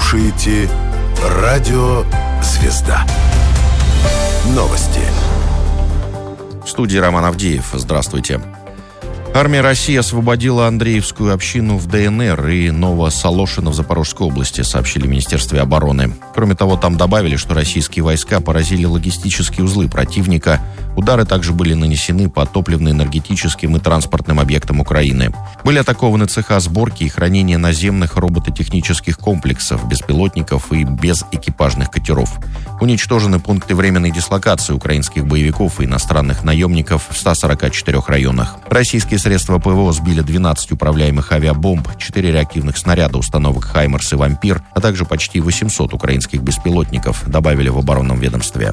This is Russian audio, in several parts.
слушаете Радио Звезда. Новости. В студии Роман Авдеев. Здравствуйте. Армия России освободила Андреевскую общину в ДНР и Новосолошино в Запорожской области, сообщили в Министерстве обороны. Кроме того, там добавили, что российские войска поразили логистические узлы противника. Удары также были нанесены по топливно-энергетическим и транспортным объектам Украины. Были атакованы цеха сборки и хранения наземных робототехнических комплексов, беспилотников и безэкипажных катеров. Уничтожены пункты временной дислокации украинских боевиков и иностранных наемников в 144 районах. Российские средства ПВО сбили 12 управляемых авиабомб, 4 реактивных снаряда установок «Хаймерс» и «Вампир», а также почти 800 украинских беспилотников, добавили в оборонном ведомстве.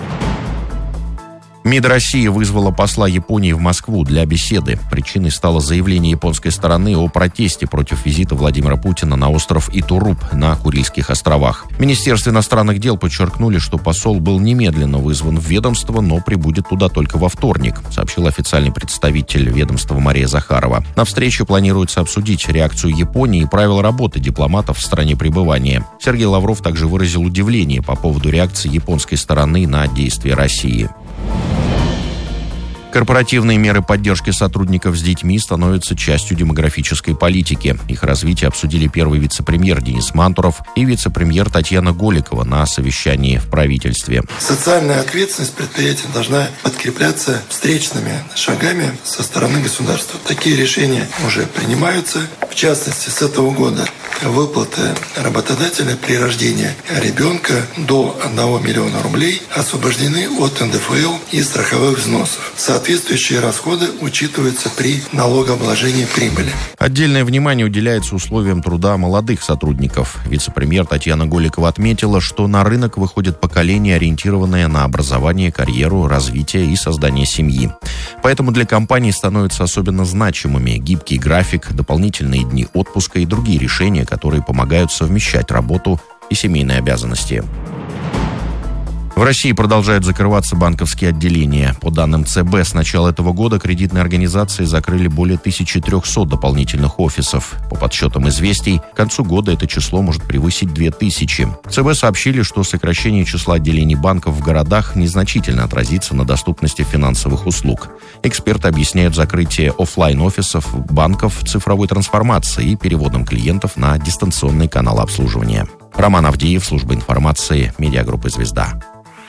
МИД России вызвала посла Японии в Москву для беседы. Причиной стало заявление японской стороны о протесте против визита Владимира Путина на остров Итуруп на Курильских островах. В Министерстве иностранных дел подчеркнули, что посол был немедленно вызван в ведомство, но прибудет туда только во вторник, сообщил официальный представитель ведомства Мария Захарова. На встрече планируется обсудить реакцию Японии и правила работы дипломатов в стране пребывания. Сергей Лавров также выразил удивление по поводу реакции японской стороны на действия России. Корпоративные меры поддержки сотрудников с детьми становятся частью демографической политики. Их развитие обсудили первый вице-премьер Денис Мантуров и вице-премьер Татьяна Голикова на совещании в правительстве. Социальная ответственность предприятия должна подкрепляться встречными шагами со стороны государства. Такие решения уже принимаются. В частности, с этого года выплаты работодателя при рождении ребенка до 1 миллиона рублей освобождены от НДФЛ и страховых взносов. Соответствующие расходы учитываются при налогообложении прибыли. Отдельное внимание уделяется условиям труда молодых сотрудников. Вице-премьер Татьяна Голикова отметила, что на рынок выходит поколение, ориентированное на образование, карьеру, развитие и создание семьи. Поэтому для компаний становятся особенно значимыми гибкий график, дополнительные дни отпуска и другие решения, которые помогают совмещать работу и семейные обязанности. В России продолжают закрываться банковские отделения. По данным ЦБ, с начала этого года кредитные организации закрыли более 1300 дополнительных офисов. По подсчетам «Известий», к концу года это число может превысить 2000. ЦБ сообщили, что сокращение числа отделений банков в городах незначительно отразится на доступности финансовых услуг. Эксперты объясняют закрытие офлайн-офисов банков цифровой трансформацией и переводом клиентов на дистанционные каналы обслуживания. Роман Авдеев, служба информации, медиагруппы «Звезда».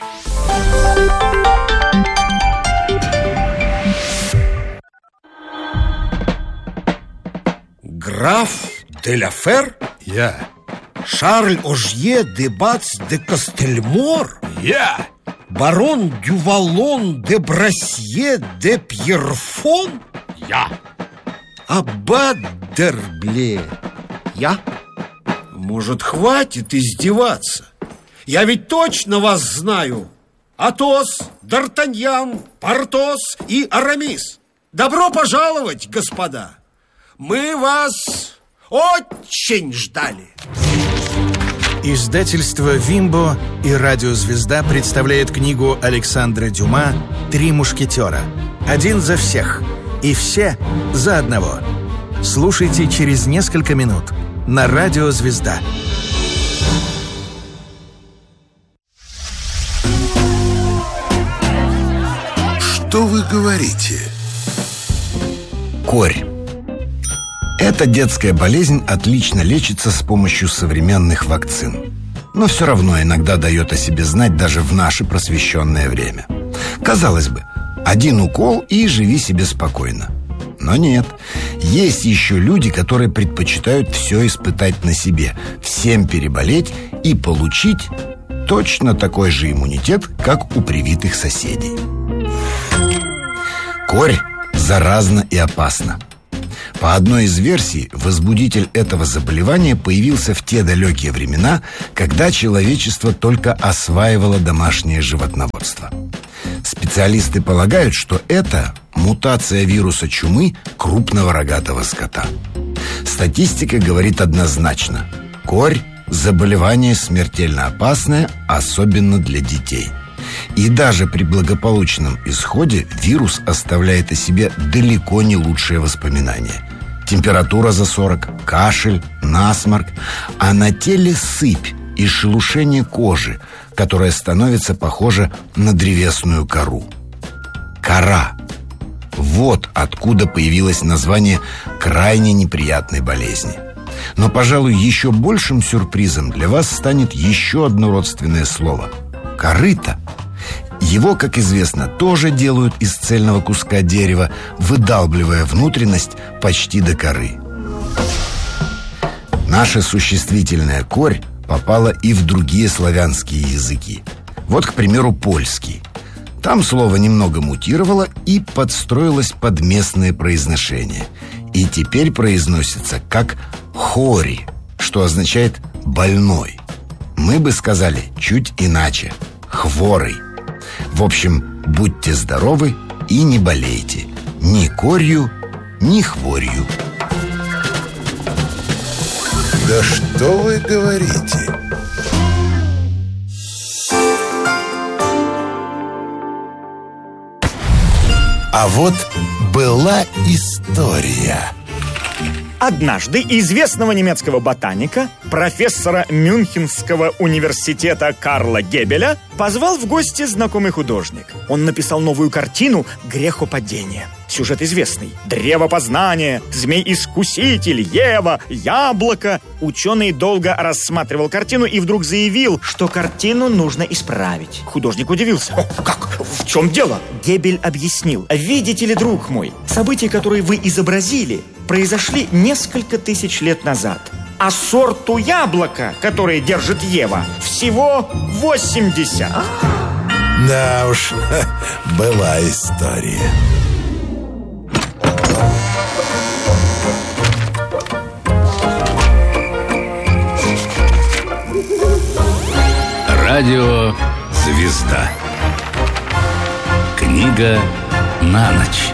Граф де ла Фер? Я. Шарль Ожье де Бац де Костельмор? Я. Барон Дювалон де Брасье де Пьерфон? Я. Аббат Дербле? Я? Может, хватит издеваться? Я ведь точно вас знаю. Атос, Д'Артаньян, Портос и Арамис. Добро пожаловать, господа. Мы вас очень ждали. Издательство «Вимбо» и «Радио Звезда» представляет книгу Александра Дюма «Три мушкетера». Один за всех и все за одного. Слушайте через несколько минут на «Радио Звезда». Что вы говорите? Корь. Эта детская болезнь отлично лечится с помощью современных вакцин. Но все равно иногда дает о себе знать даже в наше просвещенное время. Казалось бы, один укол и живи себе спокойно. Но нет. Есть еще люди, которые предпочитают все испытать на себе, всем переболеть и получить точно такой же иммунитет, как у привитых соседей. Корь заразна и опасна. По одной из версий, возбудитель этого заболевания появился в те далекие времена, когда человечество только осваивало домашнее животноводство. Специалисты полагают, что это мутация вируса чумы крупного рогатого скота. Статистика говорит однозначно: корь – заболевание смертельно опасное, особенно для детей. И даже при благополучном исходе вирус оставляет о себе далеко не лучшие воспоминания. температура за 40, кашель, насморк, а на теле сыпь и шелушение кожи, которая становится похожа на древесную кору. Кора. Вот откуда появилось название крайне неприятной болезни. Но, пожалуй, еще большим сюрпризом для вас станет еще одно родственное слово – корыто. Его, как известно, тоже делают из цельного куска дерева, выдалбливая внутренность почти до коры. Наша существительная «корь» попала и в другие славянские языки. Вот, к примеру, польский. Там слово немного мутировало и подстроилось под местное произношение. И теперь произносится как «хори», что означает «больной». Мы бы сказали чуть иначе – «хворый». В общем, будьте здоровы и не болейте. Ни корью, ни хворью. Да что вы говорите? А вот была история. Однажды известного немецкого ботаника, профессора Мюнхенского университета Карла Гебеля, позвал в гости знакомый художник. Он написал новую картину «Грехопадение». Сюжет известный. Древо познания, змей-искуситель, Ева, яблоко. Ученый долго рассматривал картину и вдруг заявил, что картину нужно исправить. Художник удивился. Как? В чем дело? Гебель объяснил. Видите ли, друг мой, события, которые вы изобразили, произошли несколько тысяч лет назад. А сорту яблока, которое держит Ева, всего 80. Да уж, была история. Радио «Звезда». Книга на ночь.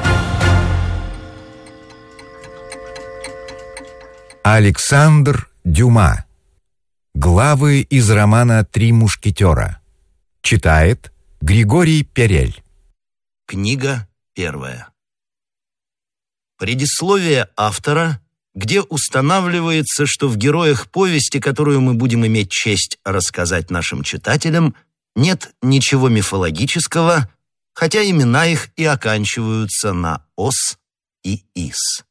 Александр Дюма. Главы из романа «Три мушкетера». Читает Григорий Перель. Книга первая. Предисловие автора, где устанавливается, что в героях повести, которую мы будем иметь честь рассказать нашим читателям, нет ничего мифологического, хотя имена их и оканчиваются на «ос» и «ис».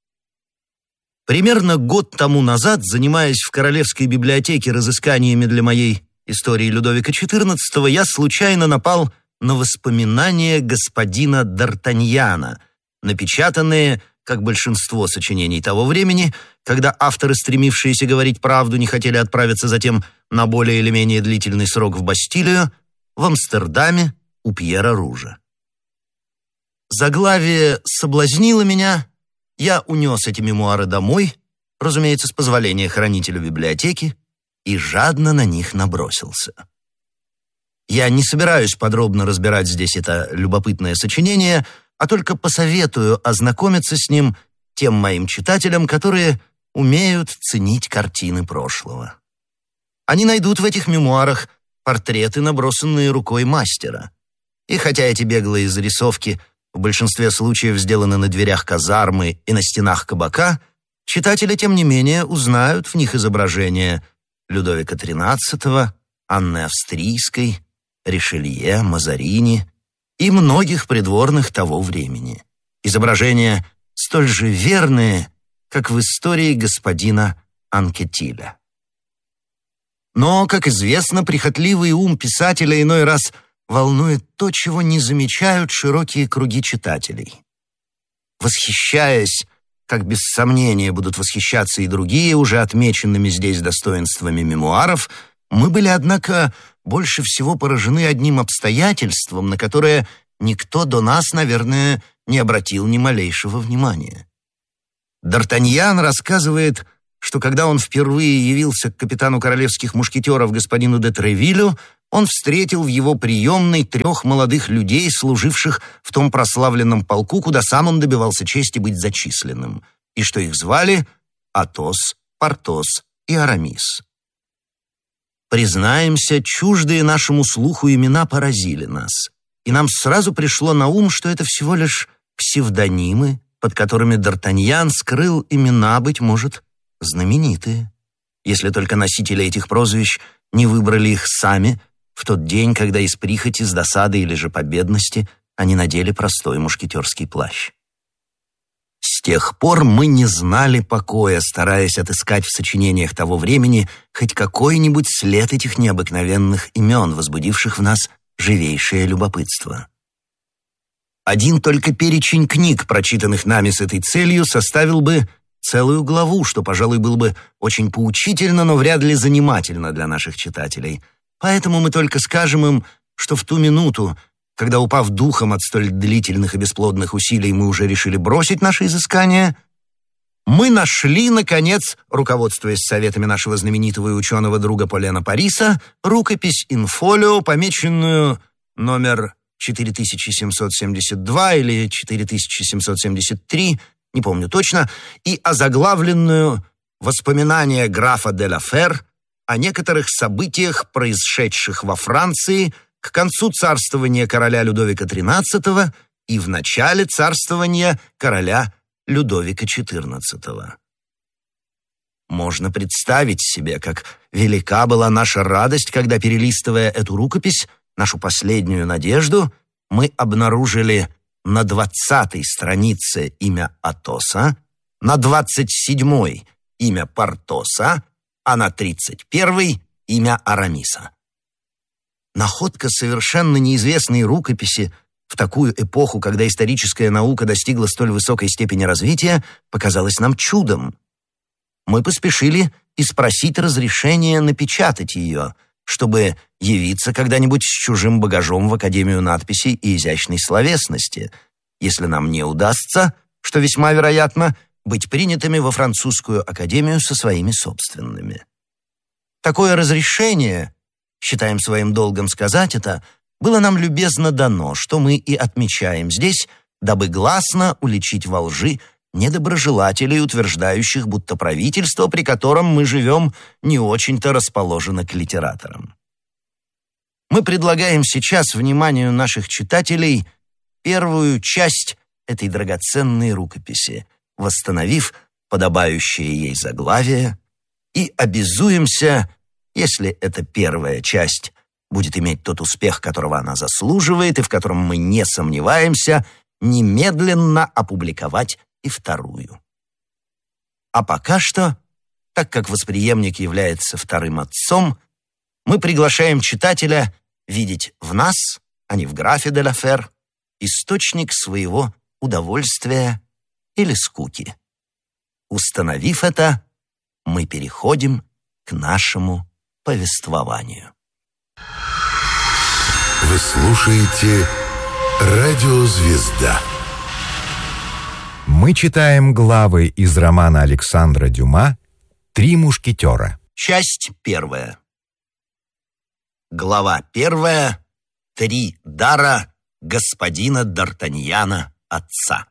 Примерно год тому назад, занимаясь в Королевской библиотеке разысканиями для моей истории Людовика XIV, я случайно напал на воспоминания господина Д'Артаньяна, напечатанные, как большинство сочинений того времени, когда авторы, стремившиеся говорить правду, не хотели отправиться затем на более или менее длительный срок в Бастилию, в Амстердаме у Пьера Ружа. Заглавие соблазнило меня. Я унес эти мемуары домой, разумеется, с позволения хранителя библиотеки, и жадно на них набросился. Я не собираюсь подробно разбирать здесь это любопытное сочинение, а только посоветую ознакомиться с ним тем моим читателям, которые умеют ценить картины прошлого. Они найдут в этих мемуарах портреты, набросанные рукой мастера. И хотя эти беглые зарисовки в большинстве случаев сделаны на дверях казармы и на стенах кабака, читатели, тем не менее, узнают в них изображения Людовика XIII, Анны Австрийской, Ришелье, Мазарини и многих придворных того времени. Изображения столь же верные, как в истории господина Анкетиля. Но, как известно, прихотливый ум писателя иной раз волнует то, чего не замечают широкие круги читателей. Восхищаясь, как без сомнения будут восхищаться и другие, уже отмеченными здесь достоинствами мемуаров, мы были, однако, больше всего поражены одним обстоятельством, на которое никто до нас, наверное, не обратил ни малейшего внимания. Д'Артаньян рассказывает, что когда он впервые явился к капитану королевских мушкетеров господину де Тревилю, он встретил в его приемной 3 молодых людей, служивших в том прославленном полку, куда сам он добивался чести быть зачисленным, и что их звали Атос, Портос и Арамис. Признаемся, чуждые нашему слуху имена поразили нас, и нам сразу пришло на ум, что это всего лишь псевдонимы под которыми Д'Артаньян скрыл имена, быть может, знаменитые, если только носители этих прозвищ не выбрали их сами в тот день, когда из прихоти, с досады или же по бедности они надели простой мушкетерский плащ. С тех пор мы не знали покоя, стараясь отыскать в сочинениях того времени хоть какой-нибудь след этих необыкновенных имен, возбудивших в нас живейшее любопытство. Один только перечень книг, прочитанных нами с этой целью, составил бы целую главу, что, пожалуй, было бы очень поучительно, но вряд ли занимательно для наших читателей. Поэтому мы только скажем им, что в ту минуту, когда, упав духом от столь длительных и бесплодных усилий, мы уже решили бросить наши изыскания, мы нашли, наконец, руководствуясь советами нашего знаменитого и ученого друга Полена Париса, рукопись инфолио, помеченную номер 4772 или 4773, не помню точно, и озаглавленную «Воспоминания графа де ла Фер о некоторых событиях, происшедших во Франции к концу царствования короля Людовика XIII и в начале царствования короля Людовика XIV». Можно представить себе, как велика была наша радость, когда, перелистывая эту рукопись, нашу последнюю надежду, мы обнаружили на 20-й странице имя Атоса, на 27-й имя Портоса, а на 31-й имя Арамиса. Находка совершенно неизвестной рукописи в такую эпоху, когда историческая наука достигла столь высокой степени развития, показалась нам чудом. Мы поспешили и спросить разрешения напечатать ее, чтобы явиться когда-нибудь с чужим багажом в Академию надписей и изящной словесности, если нам не удастся, что весьма вероятно, быть принятыми во французскую академию со своими собственными. Такое разрешение, считаем своим долгом сказать это, было нам любезно дано, что мы и отмечаем здесь, дабы гласно уличить во лжи недоброжелателей, утверждающих, будто правительство, при котором мы живем, не очень-то расположено к литераторам. Мы предлагаем сейчас вниманию наших читателей первую часть этой драгоценной рукописи, восстановив подобающее ей заглавие, и обязуемся, если эта первая часть будет иметь тот успех, которого она заслуживает и в котором мы не сомневаемся, немедленно опубликовать и вторую. А пока что, так как восприемник является вторым отцом, мы приглашаем читателя видеть в нас, а не в графе де ла Фер, источник своего удовольствия или скуки. Установив это, мы переходим к нашему повествованию. Вы слушаете «Радио Звезда». Мы читаем главы из романа Александра Дюма «Три мушкетера». Часть первая. Глава первая. Три дара господина Д'Артаньяна отца.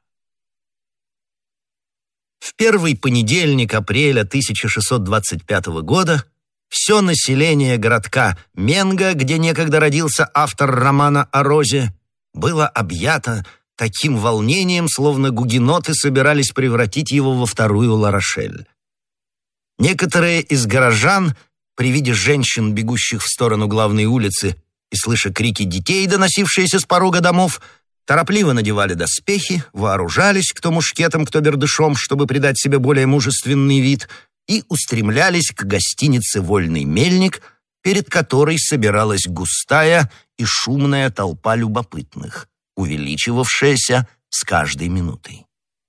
В первый понедельник апреля 1625 года все население городка Менго, где некогда родился автор романа о Розе, было объято таким волнением, словно гугеноты собирались превратить его во вторую Ла-Рошель. Некоторые из горожан, при виде женщин, бегущих в сторону главной улицы, и слыша крики детей, доносившиеся с порога домов, торопливо надевали доспехи, вооружались кто мушкетом, кто бердышом, чтобы придать себе более мужественный вид, и устремлялись к гостинице «Вольный мельник», перед которой собиралась густая и шумная толпа любопытных, увеличивавшаяся с каждой минутой.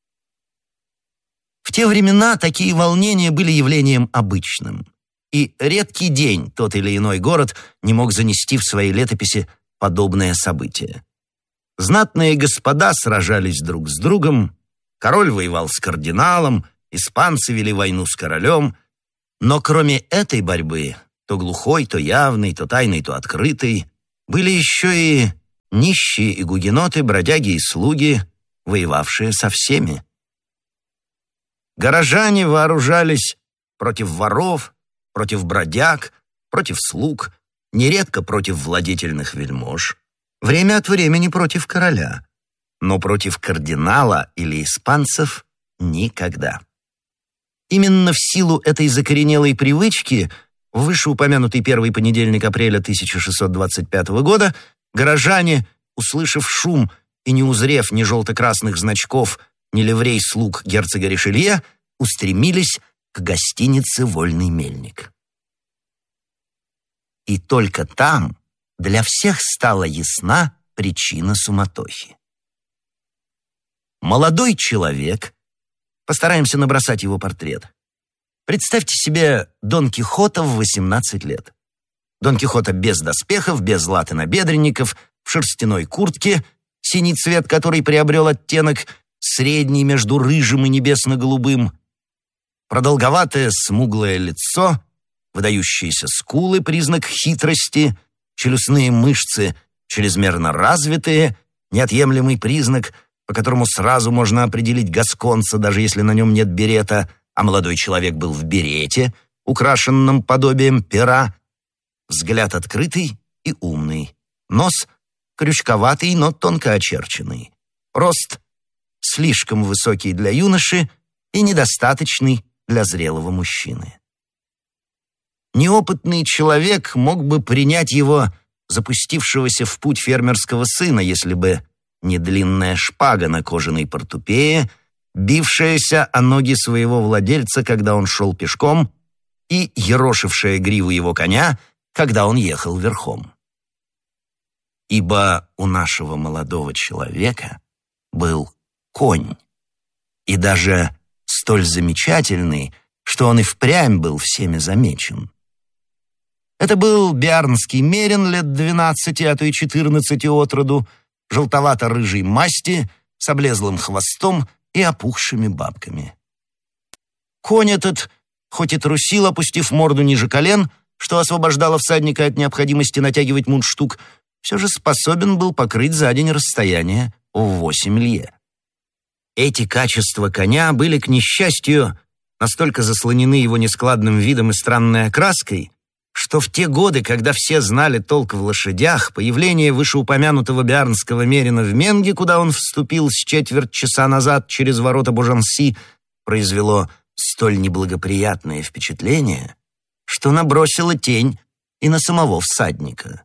В те времена такие волнения были явлением обычным, и редкий день тот или иной город не мог занести в своей летописи подобное событие. Знатные господа сражались друг с другом, король воевал с кардиналом, испанцы вели войну с королем, но кроме этой борьбы, то глухой, то явной, то тайной, то открытой, были еще и нищие и гугеноты, бродяги и слуги, воевавшие со всеми. Горожане вооружались против воров, против бродяг, против слуг, нередко против владетельных вельмож, время от времени против короля. но против кардинала или испанцев никогда. Именно в силу этой закоренелой привычки в вышеупомянутый первый понедельник апреля 1625 года горожане, услышав шум и не узрев ни желто-красных значков, ни ливрей слуг герцога Ришелье, устремились к гостинице «Вольный мельник». И только там для всех стала ясна причина суматохи. Молодой человек, постараемся набросать его портрет. Представьте себе Дон Кихота в 18 лет. Дон Кихота без доспехов, без лат и набедренников, в шерстяной куртке, синий цвет которой приобрел оттенок средний между рыжим и небесно-голубым, продолговатое смуглое лицо, выдающиеся скулы, признак хитрости, челюстные мышцы чрезмерно развитые, неотъемлемый признак, по которому сразу можно определить гасконца, даже если на нем нет берета, а молодой человек был в берете, украшенном подобием пера, взгляд открытый и умный, нос крючковатый, но тонко очерченный, рост слишком высокий для юноши и недостаточный для зрелого мужчины. Неопытный человек мог бы принять его запустившегося в путь фермерского сына, если бы не длинная шпага на кожаной портупее, бившаяся о ноги своего владельца, когда он шел пешком, и ерошившая гриву его коня, когда он ехал верхом. Ибо у нашего молодого человека был конь, и даже столь замечательный, что он и впрямь был всеми замечен. Это был биарнский мерин лет 12, а то и 14 от роду, желтовато-рыжей масти, с облезлым хвостом и опухшими бабками. Конь этот, хоть и трусил, опустив морду ниже колен, что освобождало всадника от необходимости натягивать мундштук, все же способен был покрыть за день расстояние в 8 лье. Эти качества коня были, к несчастью, настолько заслонены его нескладным видом и странной окраской, что в те годы, когда все знали толк в лошадях, появление вышеупомянутого биарнского мерина в Менге, куда он вступил с четверть часа назад через ворота Бужанси, произвело столь неблагоприятное впечатление, что набросило тень и на самого всадника.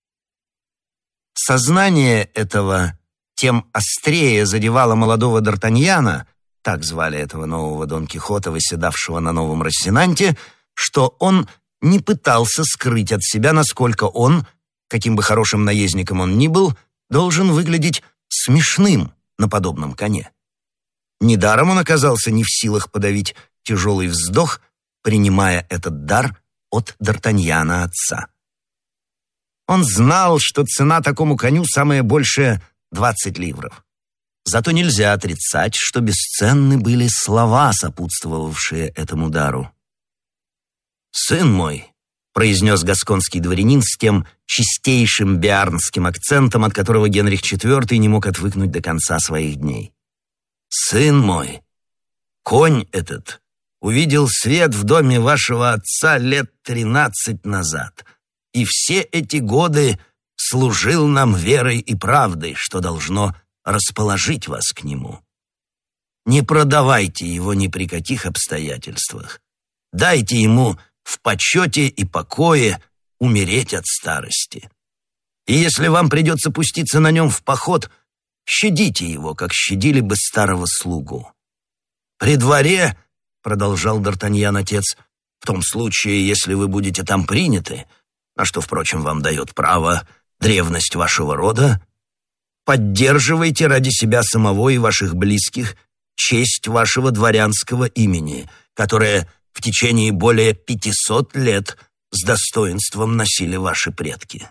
Сознание этого тем острее задевало молодого Д'Артаньяна, так звали этого нового Дон Кихота, восседавшего на новом Росинанте, что он не пытался скрыть от себя, насколько он, каким бы хорошим наездником он ни был, должен выглядеть смешным на подобном коне. Недаром он оказался не в силах подавить тяжелый вздох, принимая этот дар от Д'Артаньяна отца. Он знал, что цена такому коню самое большее 20 ливров. Зато нельзя отрицать, что бесценны были слова, сопутствовавшие этому дару. «Сын мой», — произнес гасконский дворянин с тем чистейшим биарнским акцентом, от которого Генрих IV не мог отвыкнуть до конца своих дней. «Сын мой, конь этот увидел свет в доме вашего отца лет 13 назад, и все эти годы служил нам верой и правдой, что должно расположить вас к нему. Не продавайте его ни при каких обстоятельствах. Дайте ему в почете и покое умереть от старости. И если вам придется пуститься на нем в поход, щадите его, как щадили бы старого слугу. При дворе, — продолжал Д'Артаньян отец, — в том случае, если вы будете там приняты, на что, впрочем, вам дает право древность вашего рода, поддерживайте ради себя самого и ваших близких честь вашего дворянского имени, которое в течение более 500 лет с достоинством носили ваши предки.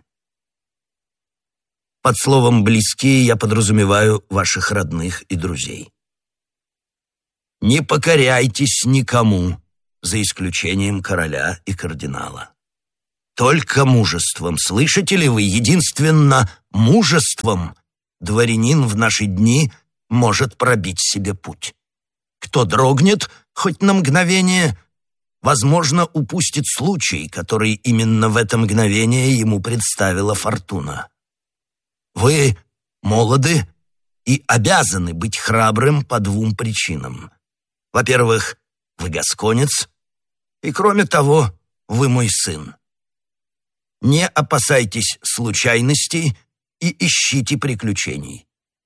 Под словом «близкие» я подразумеваю ваших родных и друзей. Не покоряйтесь никому, за исключением короля и кардинала. Только мужеством, слышите ли вы, единственно мужеством дворянин в наши дни может пробить себе путь. Кто дрогнет хоть на мгновение, возможно, упустит случай, который именно в это мгновение ему представила фортуна. Вы молоды, и обязаны быть храбрым по двум причинам. Во-первых, вы гасконец, и кроме того, вы мой сын. Не опасайтесь случайностей и ищите приключений.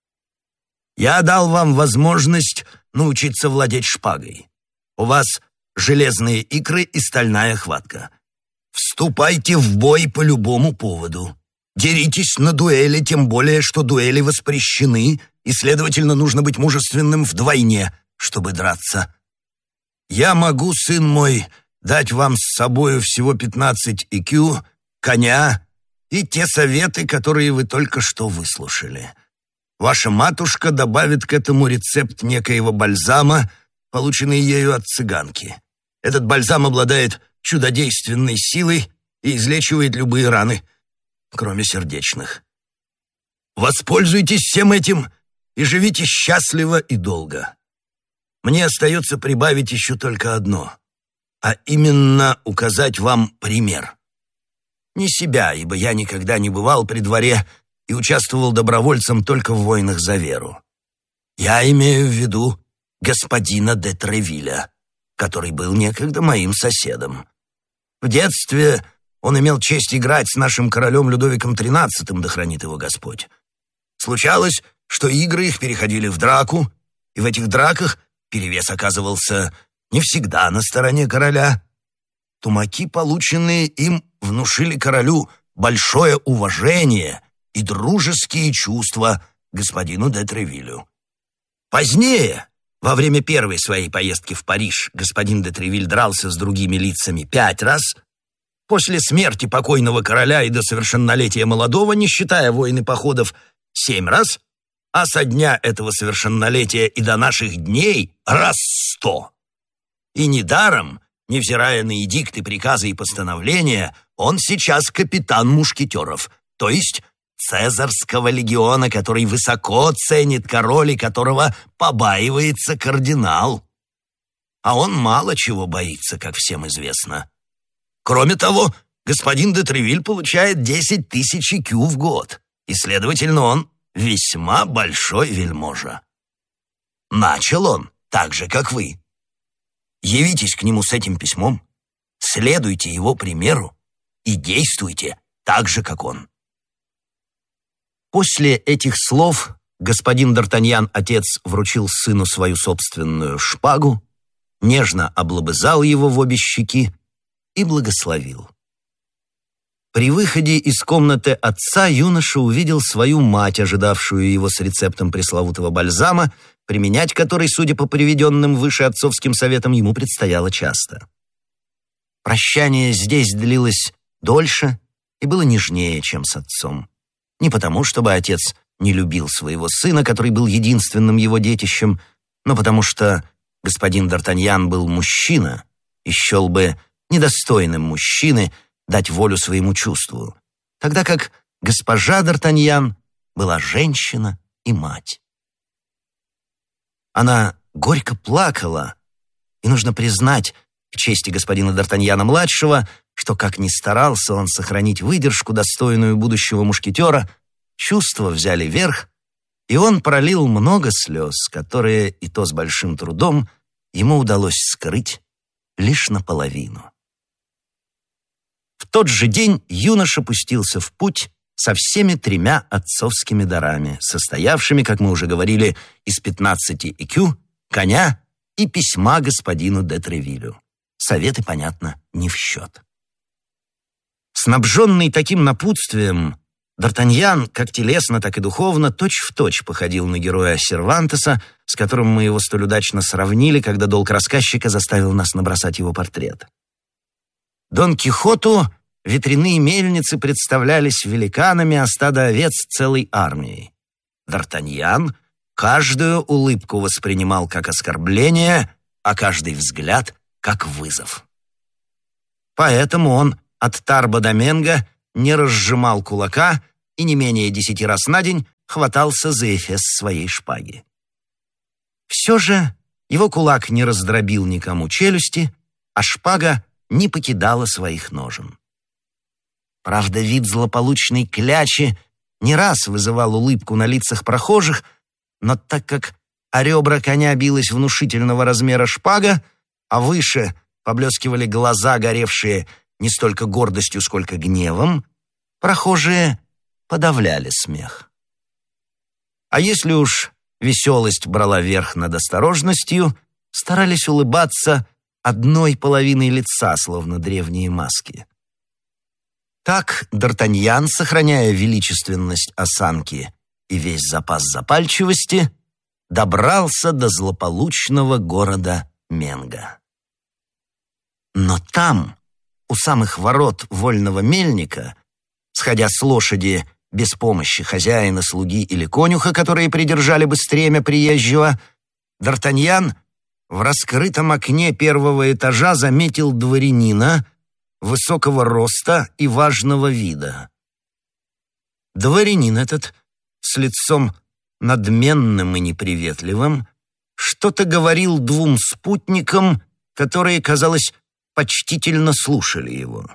Я дал вам возможность научиться владеть шпагой. У вас железные икры и стальная хватка. Вступайте в бой по любому поводу. Деритесь на дуэли, тем более, что дуэли воспрещены, и, следовательно, нужно быть мужественным вдвойне, чтобы драться. Я могу, сын мой, дать вам с собою всего 15 IQ, коня и те советы, которые вы только что выслушали. Ваша матушка добавит к этому рецепт некоего бальзама, полученный ею от цыганки. Этот бальзам обладает чудодейственной силой и излечивает любые раны, кроме сердечных. Воспользуйтесь всем этим и живите счастливо и долго. Мне остается прибавить еще только одно, а именно указать вам пример. Не себя, ибо я никогда не бывал при дворе и участвовал добровольцем только в войнах за веру. Я имею в виду господина де Тревилля, который был некогда моим соседом. В детстве он имел честь играть с нашим королем Людовиком XIII, да хранит его Господь. Случалось, что игры их переходили в драку, и в этих драках перевес оказывался не всегда на стороне короля. Тумаки, полученные им, внушили королю большое уважение и дружеские чувства господину де Тревилю. Позднее, во время первой своей поездки в Париж, господин де Тревиль дрался с другими лицами 5 раз. После смерти покойного короля и до совершеннолетия молодого, не считая войн и походов, 7 раз, а со дня этого совершеннолетия и до наших дней раз 100. И недаром, невзирая на эдикты, приказы и постановления, он сейчас капитан мушкетеров, то есть Цезарского легиона, который высоко ценит король и которого побаивается кардинал. А он мало чего боится, как всем известно. Кроме того, господин де Тревиль получает 10 тысяч IQ в год, и, следовательно, он весьма большой вельможа. Начал он так же, как вы. Явитесь к нему с этим письмом, следуйте его примеру и действуйте так же, как он. После этих слов господин Д'Артаньян, отец, вручил сыну свою собственную шпагу, нежно облобызал его в обе щеки и благословил. При выходе из комнаты отца юноша увидел свою мать, ожидавшую его с рецептом пресловутого бальзама, применять который, судя по приведенным выше отцовским советам, ему предстояло часто. Прощание здесь длилось дольше и было нежнее, чем с отцом. Не потому, чтобы отец не любил своего сына, который был единственным его детищем, но потому что господин Д'Артаньян был мужчина и счел бы недостойным мужчины дать волю своему чувству, тогда как госпожа Д'Артаньян была женщина и мать. Она горько плакала, и нужно признать, к чести господина Д'Артаньяна-младшего, что, как ни старался он сохранить выдержку, достойную будущего мушкетера, чувства взяли верх, и он пролил много слез, которые, и то с большим трудом, ему удалось скрыть лишь наполовину. В тот же день юноша пустился в путь со всеми 3 отцовскими дарами, состоявшими, как мы уже говорили, из 15 IQ, коня и письма господину де Тревилю. Советы, понятно, не в счет. Снабженный таким напутствием, Д'Артаньян, как телесно, так и духовно, точь-в-точь походил на героя Сервантеса, с которым мы его столь удачно сравнили, когда долг рассказчика заставил нас набросать его портрет. Дон Кихоту ветряные мельницы представлялись великанами, а стадо овец — целой армией. Д'Артаньян каждую улыбку воспринимал как оскорбление, а каждый взгляд — как вызов. Поэтому он от Тарба до Менго не разжимал кулака и не менее 10 раз на день хватался за эфес своей шпаги. Все же его кулак не раздробил никому челюсти, а шпага не покидала своих ножен. Правда, вид злополучной клячи не раз вызывал улыбку на лицах прохожих, но так как о ребра коня билась внушительного размера шпага, а выше поблескивали глаза, горевшие не столько гордостью, сколько гневом, прохожие подавляли смех. А если уж веселость брала верх над осторожностью, старались улыбаться одной половиной лица, словно древние маски. Так Д'Артаньян, сохраняя величественность осанки и весь запас запальчивости, добрался до злополучного города Менго. Но там, у самых ворот вольного мельника, сходя с лошади без помощи хозяина, слуги или конюха, которые придержали бы стремя приезжего, Д'Артаньян в раскрытом окне первого этажа заметил дворянина высокого роста и важного вида. Дворянин этот, с лицом надменным и неприветливым, что-то говорил двум спутникам, которые, казалось, почтительно слушали его.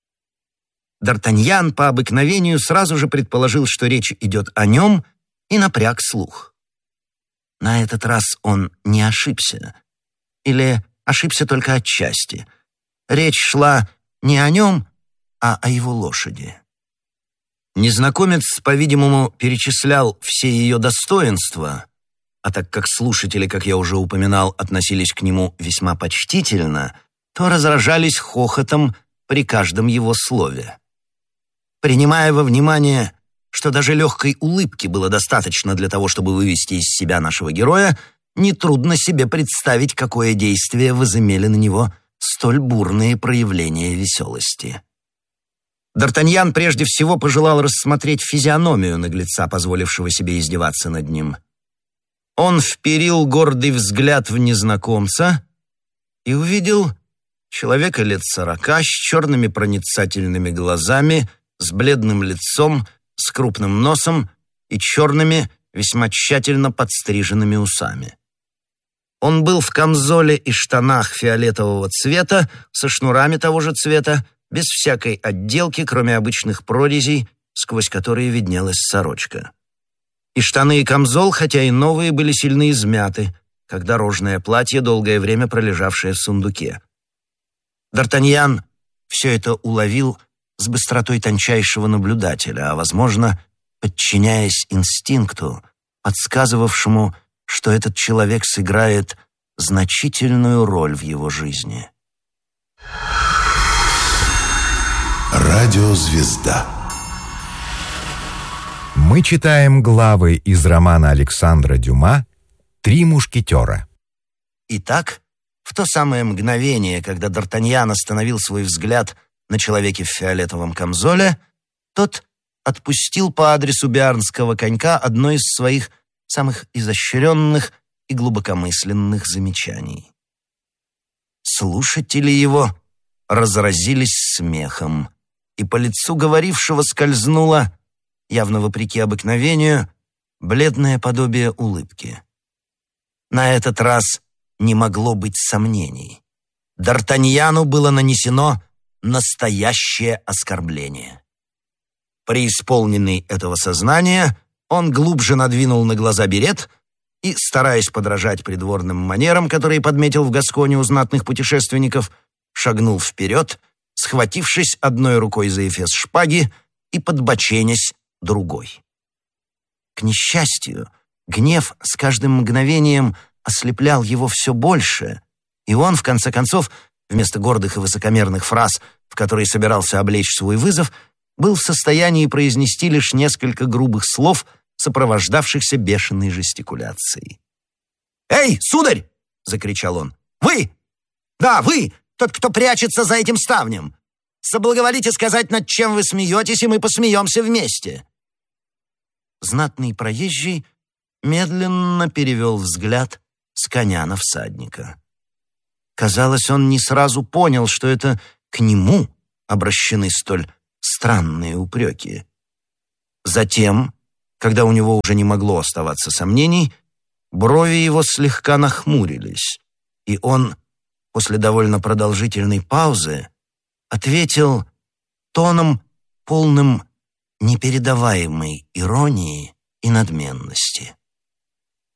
Д'Артаньян по обыкновению сразу же предположил, что речь идет о нем, и напряг слух. На этот раз он не ошибся. Или ошибся только отчасти. Речь шла не о нем, а о его лошади. Незнакомец, по-видимому, перечислял все ее достоинства, а так как слушатели, как я уже упоминал, относились к нему весьма почтительно, то разражались хохотом при каждом его слове. Принимая во внимание, что даже легкой улыбки было достаточно для того, чтобы вывести из себя нашего героя, нетрудно себе представить, какое действие возымели на него столь бурные проявления веселости. Д'Артаньян прежде всего пожелал рассмотреть физиономию наглеца, позволившего себе издеваться над ним. Он вперил гордый взгляд в незнакомца и увидел человека лет 40 с черными проницательными глазами, с бледным лицом, с крупным носом и черными, весьма тщательно подстриженными усами. Он был в камзоле и штанах фиолетового цвета, со шнурами того же цвета, без всякой отделки, кроме обычных прорезей, сквозь которые виднелась сорочка. И штаны, и камзол, хотя и новые, были сильно измяты, как дорожное платье, долгое время пролежавшее в сундуке. Д'Артаньян все это уловил с быстротой тончайшего наблюдателя, а, возможно, подчиняясь инстинкту, подсказывавшему, что этот человек сыграет значительную роль в его жизни. Радиозвезда. Мы читаем главы из романа Александра Дюма «Три мушкетера». Итак, в то самое мгновение, когда Д'Артаньян остановил свой взгляд на человеке в фиолетовом камзоле, тот отпустил по адресу биарнского конька одно из своих самых изощренных и глубокомысленных замечаний. Слушатели его разразились смехом, и по лицу говорившего скользнуло, явно вопреки обыкновению, бледное подобие улыбки. На этот раз не могло быть сомнений. Д'Артаньяну было нанесено настоящее оскорбление. Преисполненный этого сознания, он глубже надвинул на глаза берет и, стараясь подражать придворным манерам, которые подметил в Гасконе у знатных путешественников, шагнул вперед, схватившись одной рукой за эфес шпаги и подбоченясь другой. К несчастью, гнев с каждым мгновением ослеплял его все больше, и он, в конце концов, вместо гордых и высокомерных фраз, в которые собирался облечь свой вызов, был в состоянии произнести лишь несколько грубых слов, сопровождавшихся бешеной жестикуляцией. «Эй, сударь!» — закричал он. «Вы! Да, вы! Тот, кто прячется за этим ставнем! Соблаговолите сказать, над чем вы смеетесь, и мы посмеемся вместе!» Знатный проезжий медленно перевел взгляд с коня на всадника. Казалось, он не сразу понял, что это к нему обращены столь странные упреки. Затем, когда у него уже не могло оставаться сомнений, брови его слегка нахмурились, и он, после довольно продолжительной паузы, ответил тоном, полным непередаваемой иронии и надменности.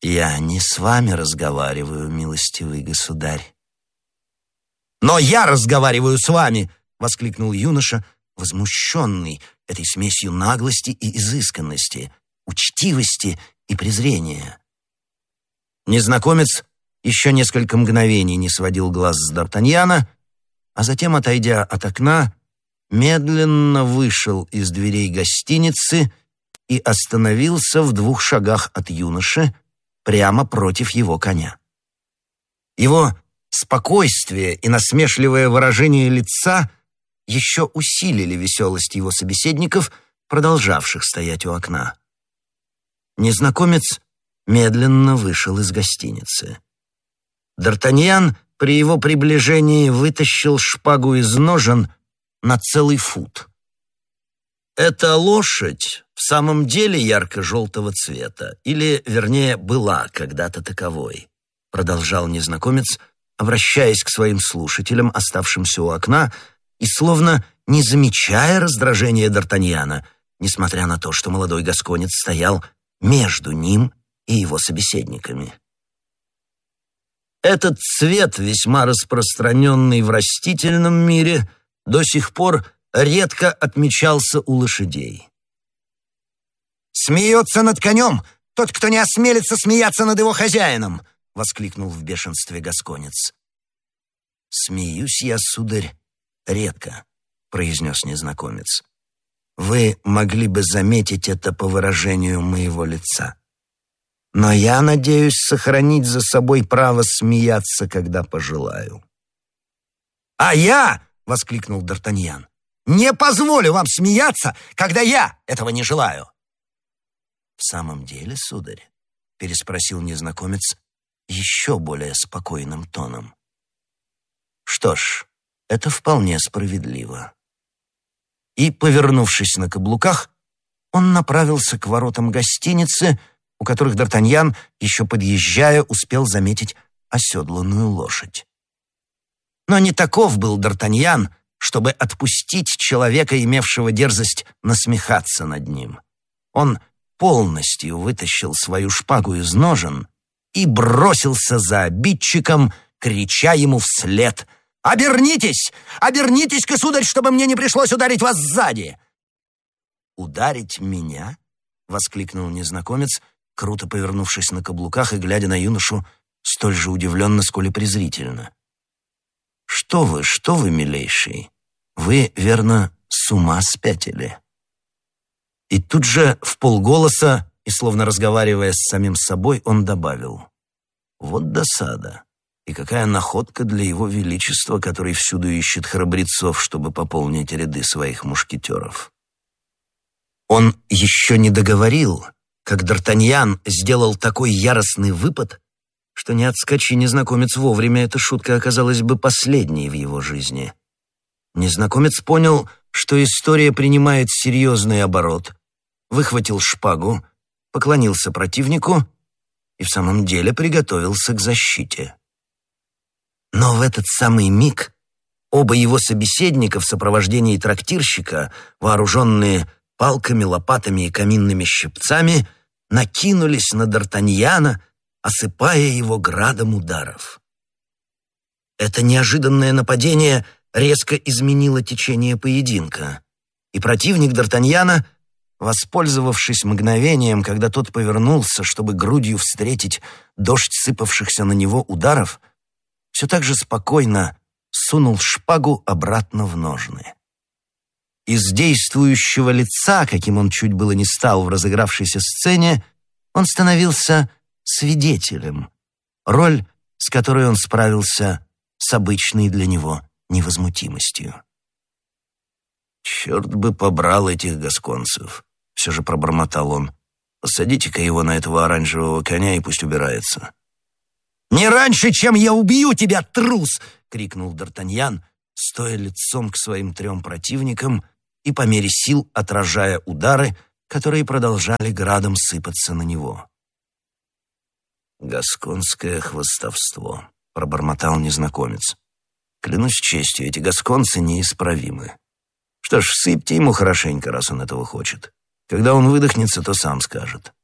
«Я не с вами разговариваю, милостивый государь». «Но я разговариваю с вами!» — воскликнул юноша, возмущенный этой смесью наглости и изысканности, учтивости и презрения. Незнакомец еще несколько мгновений не сводил глаз с Д'Артаньяна, а затем, отойдя от окна, медленно вышел из дверей гостиницы и остановился в 2 шагах от юноши, прямо против его коня. Его спокойствие и насмешливое выражение лица еще усилили веселость его собеседников, продолжавших стоять у окна. Незнакомец медленно вышел из гостиницы. Д'Артаньян при его приближении вытащил шпагу из ножен на целый фут. «Эта лошадь в самом деле ярко-желтого цвета, или, вернее, была когда-то таковой», продолжал незнакомец, обращаясь к своим слушателям, оставшимся у окна, и словно не замечая раздражения Д'Артаньяна, несмотря на то, что молодой гасконец стоял между ним и его собеседниками. Этот цвет, весьма распространенный в растительном мире, до сих пор редко отмечался у лошадей. «Смеется над конем тот, кто не осмелится смеяться над его хозяином!» — воскликнул в бешенстве гасконец. «Смеюсь я, сударь, редко», — произнес незнакомец. «Вы могли бы заметить это по выражению моего лица. Но я надеюсь сохранить за собой право смеяться, когда пожелаю». «А я!» — воскликнул Д'Артаньян. «Не позволю вам смеяться, когда я этого не желаю!» «В самом деле, сударь?» — переспросил незнакомец еще более спокойным тоном. «Что ж, это вполне справедливо». И, повернувшись на каблуках, он направился к воротам гостиницы, у которых Д'Артаньян, еще подъезжая, успел заметить оседланную лошадь. Но не таков был Д'Артаньян, чтобы отпустить человека, имевшего дерзость насмехаться над ним. Он полностью вытащил свою шпагу из ножен и бросился за обидчиком, крича ему вслед: «Обернитесь! Обернитесь, государь, чтобы мне не пришлось ударить вас сзади!» «Ударить меня?» — воскликнул незнакомец, круто повернувшись на каблуках и глядя на юношу столь же удивленно, сколь и презрительно. Что вы, милейший? Вы, верно, с ума спятили?» И тут же, вполголоса и словно разговаривая с самим собой, он добавил: «Вот досада! И какая находка для его величества, который всюду ищет храбрецов, чтобы пополнить ряды своих мушкетеров». Он еще не договорил, как Д'Артаньян сделал такой яростный выпад, что не отскочи незнакомец вовремя, эта шутка оказалась бы последней в его жизни. Незнакомец понял, что история принимает серьезный оборот, выхватил шпагу, поклонился противнику и в самом деле приготовился к защите. Но в этот самый миг оба его собеседника в сопровождении трактирщика, вооруженные палками, лопатами и каминными щипцами, накинулись на Д'Артаньяна, осыпая его градом ударов. Это неожиданное нападение резко изменило течение поединка, и противник Д'Артаньяна, воспользовавшись мгновением, когда тот повернулся, чтобы грудью встретить дождь сыпавшихся на него ударов, все так же спокойно сунул шпагу обратно в ножны. Из действующего лица, каким он чуть было не стал в разыгравшейся сцене, он становился свидетелем, роль, с которой он справился с обычной для него невозмутимостью. «Черт бы побрал этих гасконцев!» — все же пробормотал он. «Посадите-ка его на этого оранжевого коня и пусть убирается». «Не раньше, чем я убью тебя, трус!» — крикнул Д'Артаньян, стоя лицом к своим 3 противникам и по мере сил отражая удары, которые продолжали градом сыпаться на него. «Гасконское хвастовство», — пробормотал незнакомец. «Клянусь честью, эти гасконцы неисправимы. Что ж, всыпьте ему хорошенько, раз он этого хочет. Когда он выдохнется, то сам скажет».